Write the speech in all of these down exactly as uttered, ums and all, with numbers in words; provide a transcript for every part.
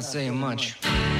not saying much.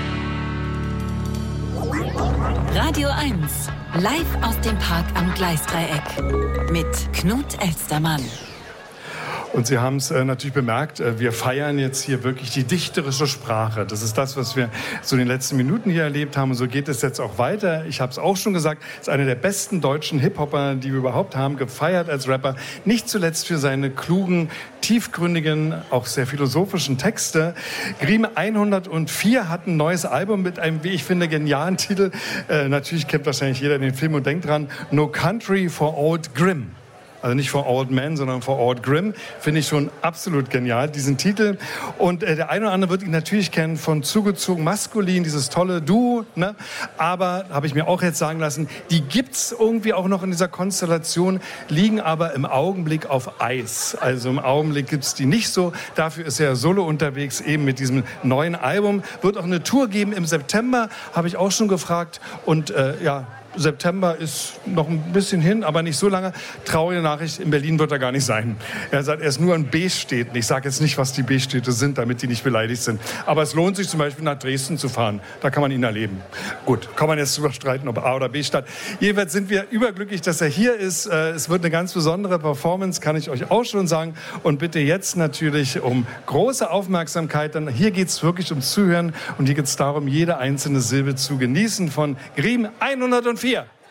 Radio eins, live aus dem Park am Gleisdreieck mit Knut Elstermann. Und Sie haben es äh, natürlich bemerkt, äh, wir feiern jetzt hier wirklich die dichterische Sprache. Das ist das, was wir so in den letzten Minuten hier erlebt haben. Und so geht es jetzt auch weiter. Ich habe es auch schon gesagt, ist einer der besten deutschen Hip-Hopper, die wir überhaupt haben, gefeiert als Rapper. Nicht zuletzt für seine klugen, tiefgründigen, auch sehr philosophischen Texte. Grimm hundertvier hat ein neues Album mit einem, wie ich finde, genialen Titel. Äh, natürlich kennt wahrscheinlich jeder den Film und denkt dran, No Country for Old Grimm. Also nicht for Old Men, sondern for Old Grimm. Finde ich schon absolut genial, diesen Titel. Und äh, der eine oder andere wird ihn natürlich kennen von Zugezogen Maskulin, dieses tolle Duo. Ne? Aber, habe ich mir auch jetzt sagen lassen, die gibt's irgendwie auch noch in dieser Konstellation, liegen aber im Augenblick auf Eis. Also im Augenblick gibt's die nicht so. Dafür ist er solo unterwegs, eben mit diesem neuen Album. Wird auch eine Tour geben im September, habe ich auch schon gefragt. Und äh, ja... September ist noch ein bisschen hin, aber nicht so lange. Traurige Nachricht, in Berlin wird er gar nicht sein. Er sagt, er ist nur an B-Städten. Ich sage jetzt nicht, was die B-Städte sind, damit die nicht beleidigt sind. Aber es lohnt sich zum Beispiel nach Dresden zu fahren. Da kann man ihn erleben. Gut, kann man jetzt drüber streiten, ob A- oder B-Stadt. Jedenfalls sind wir überglücklich, dass er hier ist. Es wird eine ganz besondere Performance, kann ich euch auch schon sagen. Und bitte jetzt natürlich um große Aufmerksamkeit. Denn hier geht es wirklich ums Zuhören. Und hier geht es darum, jede einzelne Silbe zu genießen von Grimm hundertvier.